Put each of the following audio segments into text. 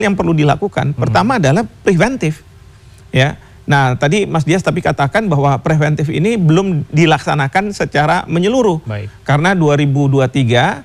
yang perlu dilakukan. Pertama adalah preventif, ya. Nah, tadi Mas Dias tapi katakan bahwa preventif ini belum dilaksanakan secara menyeluruh. Karena 2023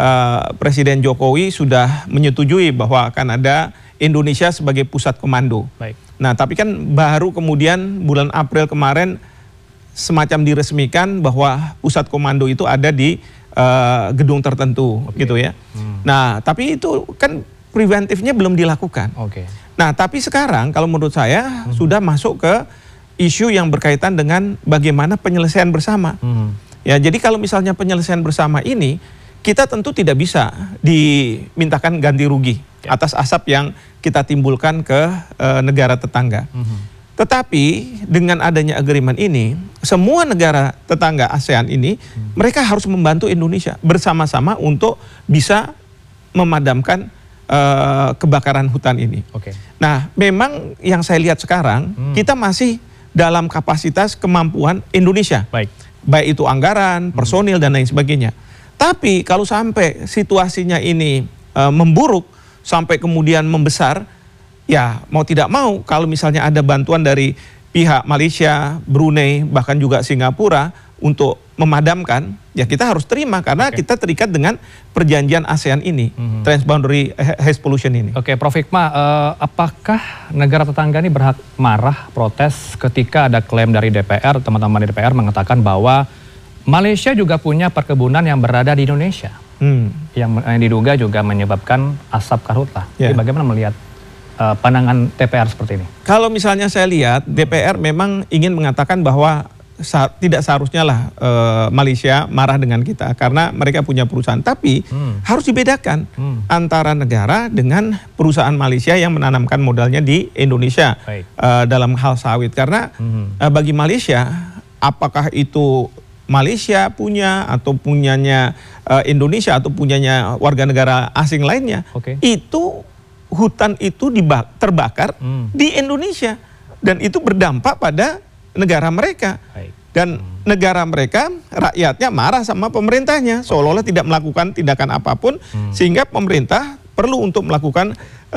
Presiden Jokowi sudah menyetujui bahwa akan ada Indonesia sebagai pusat komando. Nah, tapi kan baru kemudian bulan April kemarin semacam diresmikan bahwa pusat komando itu ada di gedung tertentu, gitu ya. Nah, tapi itu kan preventifnya belum dilakukan. Nah, tapi sekarang kalau menurut saya sudah masuk ke isu yang berkaitan dengan bagaimana penyelesaian bersama. Ya, jadi kalau misalnya penyelesaian bersama ini, kita tentu tidak bisa dimintakan ganti rugi atas asap yang kita timbulkan ke negara tetangga. Tetapi dengan adanya agreement ini, semua negara tetangga ASEAN ini, mereka harus membantu Indonesia bersama-sama untuk bisa memadamkan kebakaran hutan ini. Nah, memang yang saya lihat sekarang, kita masih dalam kapasitas kemampuan Indonesia. Baik itu anggaran, personil, dan lain sebagainya. Tapi kalau sampai situasinya ini memburuk, sampai kemudian membesar, ya mau tidak mau kalau misalnya ada bantuan dari pihak Malaysia, Brunei, bahkan juga Singapura untuk memadamkan, ya kita harus terima karena kita terikat dengan perjanjian ASEAN ini, Transboundary Haze Pollution ini. Prof. Hikmah, apakah negara tetangga ini berhak marah, protes ketika ada klaim dari DPR, teman-teman di DPR mengatakan bahwa Malaysia juga punya perkebunan yang berada di Indonesia, yang diduga juga menyebabkan asap karhutlah. Jadi bagaimana melihat pandangan DPR seperti ini? Kalau misalnya saya lihat, DPR memang ingin mengatakan bahwa tidak seharusnya lah Malaysia marah dengan kita karena mereka punya perusahaan. Tapi harus dibedakan antara negara dengan perusahaan Malaysia yang menanamkan modalnya di Indonesia dalam hal sawit. Karena bagi Malaysia, apakah itu Malaysia punya atau punyanya Indonesia atau punyanya warga negara asing lainnya, itu hutan itu terbakar di Indonesia dan itu berdampak pada negara mereka. Dan negara mereka, rakyatnya marah sama pemerintahnya, seolah-olah tidak melakukan tindakan apapun, sehingga pemerintah perlu untuk melakukan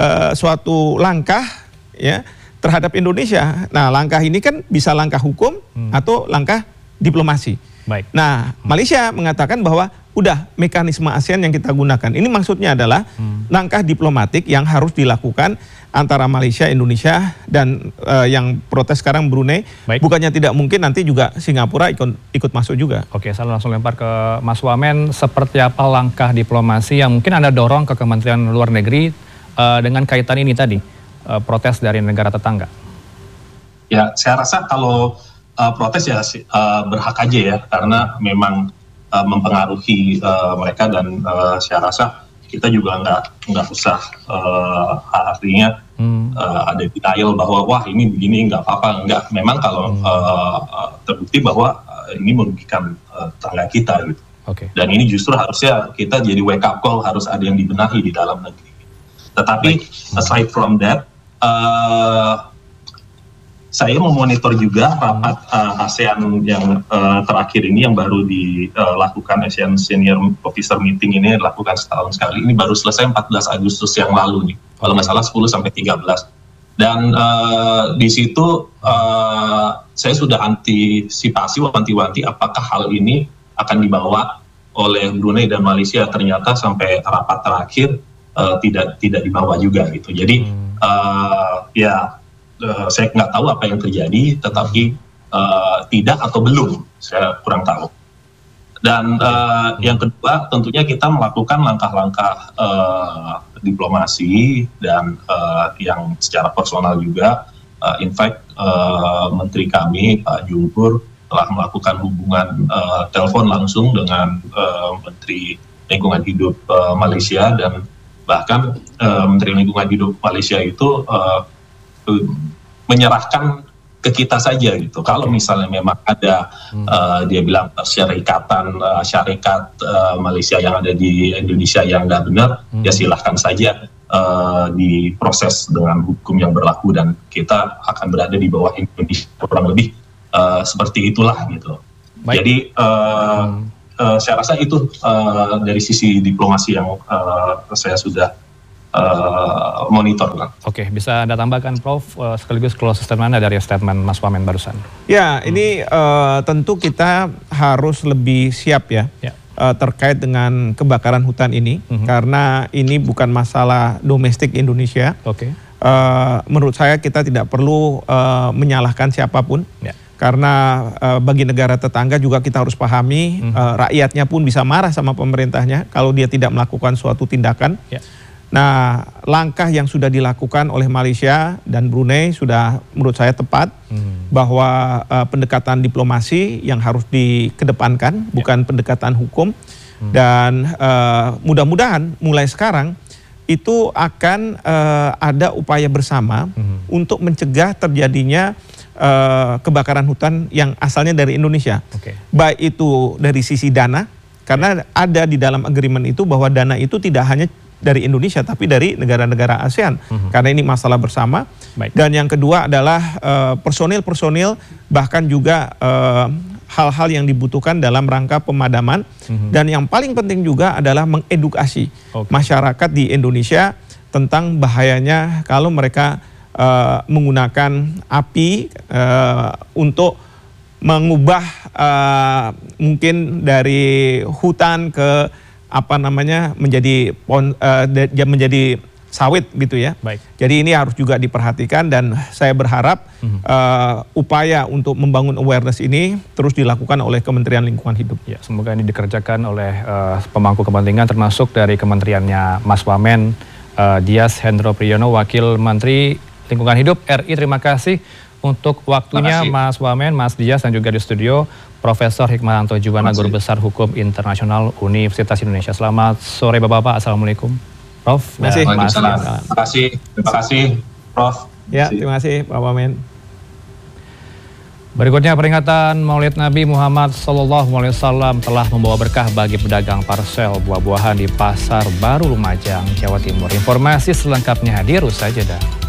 suatu langkah ya terhadap Indonesia. Nah, langkah ini kan bisa langkah hukum atau langkah diplomasi. Nah, Malaysia mengatakan bahwa udah mekanisme ASEAN yang kita gunakan. Ini maksudnya adalah langkah diplomatik yang harus dilakukan antara Malaysia, Indonesia, dan yang protes sekarang Brunei. Bukannya tidak mungkin nanti juga Singapura ikut masuk juga. Saya langsung lempar ke Mas Wamen. Seperti apa langkah diplomasi yang mungkin Anda dorong ke Kementerian Luar Negeri dengan kaitan ini tadi, protes dari negara tetangga? Ya, saya rasa kalau protes ya berhak aja ya, karena memang mempengaruhi mereka dan saya rasa kita juga nggak usah artinya ada denial bahwa wah ini begini nggak apa-apa, nggak. Memang kalau terbukti bahwa ini merugikan tetangga kita gitu. Dan ini justru harusnya kita jadi wake up call, harus ada yang dibenahi di dalam negeri. Tetapi aside from that, saya memonitor juga rapat ASEAN yang terakhir ini yang baru dilakukan, ASEAN Senior Officer Meeting ini dilakukan setahun sekali. Ini baru selesai 14 Agustus yang lalu nih, kalau nggak salah 10 sampai 13. Dan di situ saya sudah wanti-wanti apakah hal ini akan dibawa oleh Brunei dan Malaysia. Ternyata sampai rapat terakhir tidak dibawa juga gitu. Jadi saya nggak tahu apa yang terjadi, tetapi tidak atau belum, saya kurang tahu. Dan yang kedua, tentunya kita melakukan langkah-langkah diplomasi dan yang secara personal juga. In fact, Menteri kami, Pak Jungkur, telah melakukan hubungan telepon langsung dengan Menteri Lingkungan Hidup Malaysia, dan bahkan Menteri Lingkungan Hidup Malaysia itu menyerahkan ke kita saja gitu. Kalau misalnya memang ada dia bilang syarikat Malaysia yang ada di Indonesia yang nggak benar, ya silahkan saja diproses dengan hukum yang berlaku dan kita akan berada di bawah Indonesia kurang lebih seperti itulah gitu. Jadi saya rasa itu dari sisi diplomasi yang saya sudah monitor. Oke, bisa Anda tambahkan Prof, sekaligus close statement Anda dari statement Mas Wamen barusan? Ya, ini tentu kita harus lebih siap ya. Terkait dengan kebakaran hutan ini, karena ini bukan masalah domestik Indonesia. Menurut saya kita tidak perlu menyalahkan siapapun, karena bagi negara tetangga juga kita harus pahami rakyatnya pun bisa marah sama pemerintahnya kalau dia tidak melakukan suatu tindakan. Nah, langkah yang sudah dilakukan oleh Malaysia dan Brunei sudah menurut saya tepat, bahwa pendekatan diplomasi yang harus dikedepankan, bukan pendekatan hukum. Dan mudah-mudahan mulai sekarang itu akan ada upaya bersama untuk mencegah terjadinya kebakaran hutan yang asalnya dari Indonesia. Baik itu dari sisi dana, karena ada di dalam agreement itu bahwa dana itu tidak hanya dari Indonesia tapi dari negara-negara ASEAN, karena ini masalah bersama. Dan yang kedua adalah personil-personil, bahkan juga hal-hal yang dibutuhkan dalam rangka pemadaman. Dan yang paling penting juga adalah mengedukasi masyarakat di Indonesia tentang bahayanya kalau mereka menggunakan api untuk mengubah mungkin dari hutan ke menjadi sawit gitu ya. Jadi ini harus juga diperhatikan, dan saya berharap upaya untuk membangun awareness ini terus dilakukan oleh Kementerian Lingkungan Hidup. Ya, semoga ini dikerjakan oleh pemangku kepentingan, termasuk dari kementeriannya Mas Wamen Dias Hendro Priyono, Wakil Menteri Lingkungan Hidup RI. Terima kasih untuk waktunya Mas Wamen, Mas Dias, dan juga di studio Profesor Hikmahanto Juwana, Guru Besar Hukum Internasional Universitas Indonesia. Selamat sore Bapak-Bapak, Assalamualaikum Prof. Terima kasih Prof. Ya, terima kasih Pak Wamen. Berikutnya, peringatan Maulid Nabi Muhammad SAW telah membawa berkah bagi pedagang parsel buah-buahan di Pasar Baru Lumajang, Jawa Timur. Informasi selengkapnya hadir usai jeda.